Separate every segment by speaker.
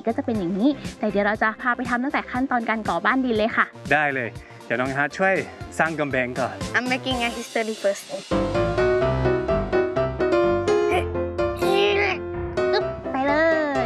Speaker 1: ก็จะเป็นอย่างนี้แต่เดี๋ยวเราจะพาไปทำตั้งแต่ขั้นตอนการก่อบ้านดินเลยค่ะ
Speaker 2: ได้เลยเดี๋ยวน้องฮาร์ทช่วยสร้างกำแพงก่อน
Speaker 3: I'm making a history first
Speaker 1: ไปเลย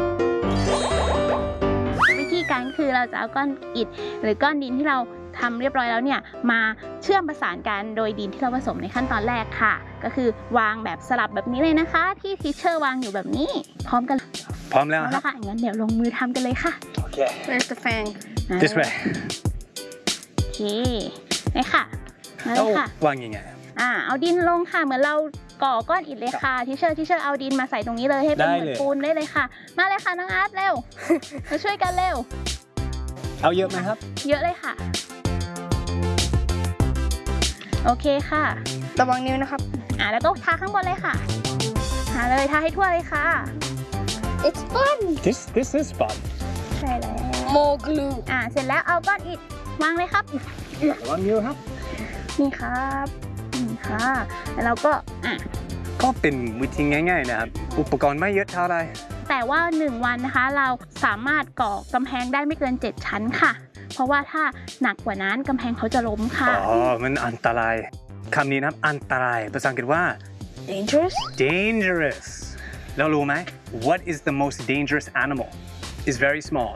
Speaker 1: วิธีการคือเราจะเอาก้อนอิฐหรือก้อนดินที่เราทำเรียบร้อยแล้วเนี่ยมาเชื่อมประสานกันโดยดินที่เราผสมในขั้นตอนแรกค่ะก็คือวางแบบสลับแบบนี้เลยนะคะที่ทีเชอร์วางอยู่แบบนี้พร้อมกัน
Speaker 2: พร้อมแล้ว
Speaker 1: ค่ะงั้นเดี๋ยวลงมือทำกันเลยค่ะ
Speaker 2: โอเค
Speaker 3: Where's the fan
Speaker 2: This way
Speaker 1: โอเคนี่ค่ะมาเลยค่ะ
Speaker 2: วางยังไง
Speaker 1: เอาดินลงค่ะเหมือนเราก่อก้อนอิฐเลยค่ะทีเชอร์เอาดินมาใส่ตรงนี้เลยให้เป็นเหมือนปูนได้เลยค่ะมาเลยค่ะน้องอาร์ตเร็วมาช่วยกันเร็ว
Speaker 2: เอาเยอะไหมครับ
Speaker 1: เยอะเลยค่ะโอเคค่ะ
Speaker 3: ระวังนิ้วนะครับ
Speaker 1: แล้วก็ทาข้างบนเลยค่ะทาเลยทาให้ทั่วเลยค่ะ
Speaker 3: It's fun
Speaker 2: This is fun
Speaker 1: ใช่แล้ว
Speaker 3: More glue
Speaker 1: เสร็จแล้วเอาก้อนอิฐวางเลยครับ
Speaker 2: วางนิ้วครับ
Speaker 1: นี่ครับนี่ค่ะแล้วเรา
Speaker 2: ก็เป็นวิธีง่ายๆนะครับอุปกรณ์ไม่เยอะเท่าไร
Speaker 1: แต่ว่า1วันนะคะเราสามารถก่อกำแพงได้ไม่เกิน7ชั้นค่ะเพราะว่าถ้าหนักกว่านั้นกำแพงเขาจะล้มค่ะ
Speaker 2: มันอันตรายคำนี้นะครับอันตรายภาษาอังกฤษว่า dangerous แล้วรู้ไหม what is the most dangerous animal is very small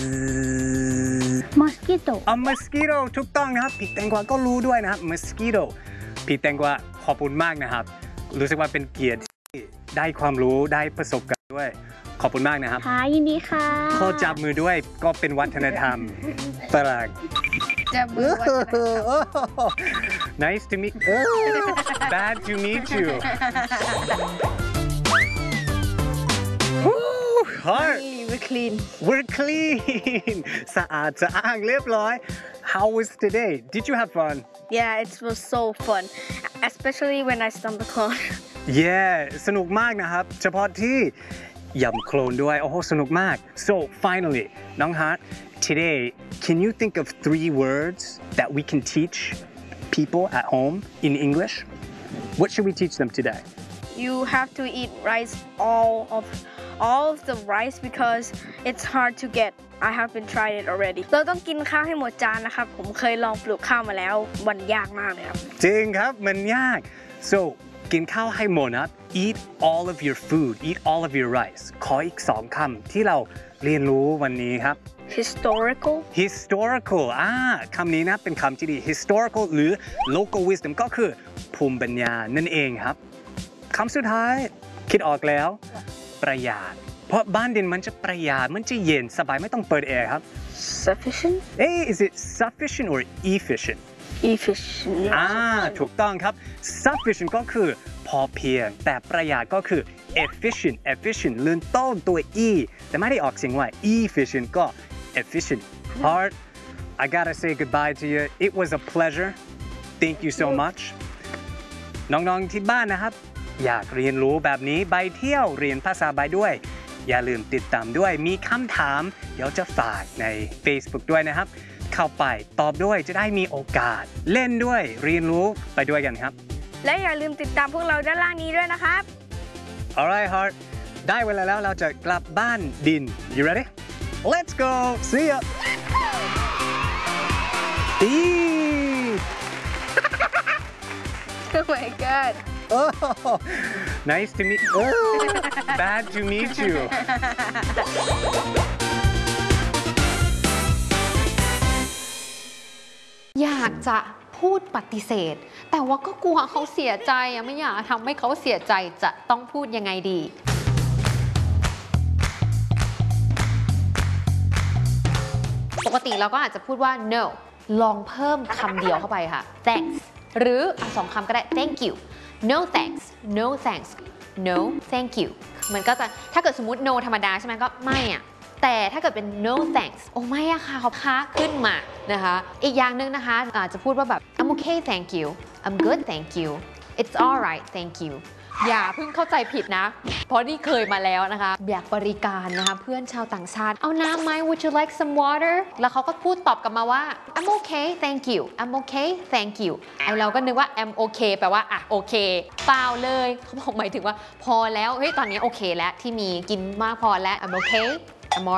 Speaker 1: mosquito
Speaker 2: mosquito ถูกต้องนะครับพี่แตงกวาก็รู้ด้วยนะครับ mosquito พี่แตงกวาขอบคุณมากนะครับรู้สึกว่าเป็นเกียรติที่ได้ความรู้ได้ประสบการณ์ด้วยขอบคุณมากนะครับ
Speaker 1: ค่ะยินดีค่ะ
Speaker 2: ขอจับมือด้วยก็เป็นวัฒนธรรมฝรั่ง
Speaker 3: จับมือวัฒนธรรม
Speaker 2: Nice to meet Bad to meet you Heart We're clean สะอาดสะอ้างเรียบร้อย How was today? Did you have fun?
Speaker 3: Yeah, it was so fun especially when I stumbled on
Speaker 2: Yeah สนุกมากนะครับเฉพาะที่ยำโคลนด้วยโอ้โหสนุกมาก So finally น้องฮาร์ท Today can you think of 3 words that we can teach people at home in English What should we teach them today?
Speaker 3: You have to eat rice all of the rice because it's hard to get I haven't tried it already เราต้องกินข้าวให้หมดจานนะครับผมเคยลองปลูกข้าวมาแล้วมันยากมากเลยครับ
Speaker 2: จริงครับมันยาก So กินข้าวให้หมดนะครับ Eat all of your food Eat all of your rice ขออีก2 คำที่เราเรียนรู้วันนี้ครับ
Speaker 3: Historical
Speaker 2: คำนี้นะเป็นคำที่ดี Historical หรือ Local wisdom ก็คือภูมิปัญญานั่นเองครับคำสุดท้ายคิดออกแล้วประหยัดเพราะบ้านดินมันจะประหยัดมันจะเย็นสบายไม่ต้องเปิดแอร์ครับ
Speaker 3: Sufficient
Speaker 2: Is it sufficient or efficient
Speaker 3: Efficient
Speaker 2: ถูกต้องครับ sufficient ก็คือพอเพียงแต่ประหยัดก็คือ efficient เลื่อนต้นตัว e แต่ไม่ได้ออกเสียงว่า efficient ก็ efficient Heart I gotta say goodbye to you It was a pleasure Thank you so much น้องๆที่บ้านนะครับอยากเรียนรู้แบบนี้ไปเที่ยวเรียนภาษาใบด้วยอย่าลืมติดตามด้วยมีคำถามเดี๋ยวจะฝากใน Facebook ด้วยนะครับเข้าไปตอบด้วยจะได้มีโอกาสเล่นด้วยเรียนรู้ไปด้วยกันครับ
Speaker 3: และอย่าลืมติดตามพวกเราด้านล่างนี้ด้วยนะครับ
Speaker 2: Alright Heart ได้เวลาแล้วเราจะกลับบ้านดิน You ready? Let's go See ya
Speaker 3: Oh my god
Speaker 2: Nice to meet Bad to meet you
Speaker 4: อยากจะพูดปฏิเสธแต่ว่าก็กลัวเขาเสียใจไม่อยากทำให้เขาเสียใจจะต้องพูดยังไงดีปกติเราก็อาจจะพูดว่า no ลองเพิ่มคำเดียวเข้าไปค่ะ thanks หรือ2 คำก็ได้ thank you no thanks no thanks no thank you มันก็จะถ้าเกิดสมมุติ no ธรรมดาใช่ไหมก็ไม่แต่ถ้าเกิดเป็น no thanks โอ้ไม่ค่ะเขาค้าขึ้นมานะคะอีกอย่างหนึ่งนะคะอาจจะพูดว่าแบบ I'm okay thank you I'm good thank you it's alright thank you อย่าเพิ่งเข้าใจผิดนะเพราะนี่เคยมาแล้วนะคะอยากบริการนะคะเพื่อนชาวต่างชาติเอาน้ำไหม Would you like some water แล้วเขาก็พูดตอบกลับมาว่า I'm okay thank you I'm okay thank you ไอเราก็นึกว่า I'm okay แปลว่าโอเคเปล่าเลยเขาบอกหมายถึงว่าพอแล้วเฮ้ยตอนนี้โอเคแล้วที่มีกินมากพอแล้ว I'm okay